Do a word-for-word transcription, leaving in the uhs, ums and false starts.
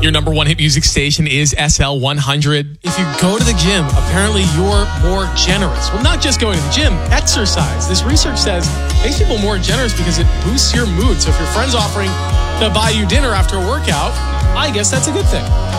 Your number one hit music station is S L one hundred. If you go to the gym, apparently you're more generous. Well, not just going to the gym, exercise. This research says makes people more generous because it boosts your mood. So if your friend's offering to buy you dinner after a workout, I guess that's a good thing.